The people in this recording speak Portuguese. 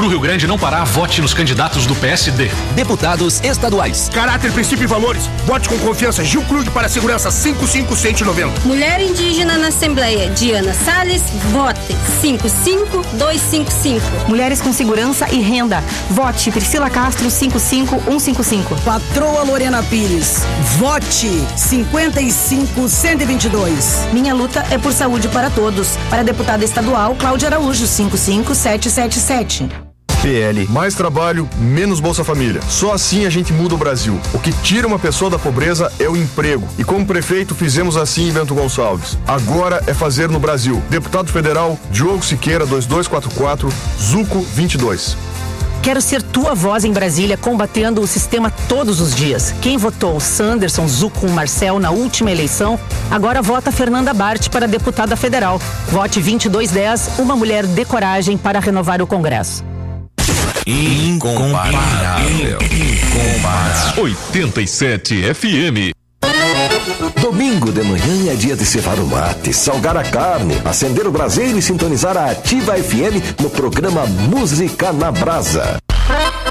o Rio Grande não parar, vote nos candidatos do PSD. Deputados estaduais. Caráter, princípio e valores. Vote com confiança. Gil Clube para a segurança 55190. Mulher indígena na Assembleia. Diana Salles, vote 55255. Mulheres com segurança e renda. Vote Priscila Castro 55155. Patroa Lorena Pires. Vote 55122. Minha luta é por saúde para todos. Para a deputada estadual Cláudia Araújo 55777. PL, mais trabalho, menos Bolsa Família. Só assim a gente muda o Brasil. O que tira uma pessoa da pobreza é o emprego. E como prefeito fizemos assim em Bento Gonçalves. Agora é fazer no Brasil. Deputado Federal Diogo Siqueira 2244, Zuco 22. Quero ser tua voz em Brasília, combatendo o sistema todos os dias. Quem votou Sanderson, Zuco, Marcel na última eleição, agora vota Fernanda Bart para deputada federal. Vote 2210, uma mulher de coragem para renovar o Congresso. Incomparável. 87 FM. Domingo de manhã é dia de cevar o mate, salgar a carne, acender o braseiro e sintonizar a Ativa FM no programa Música na Brasa.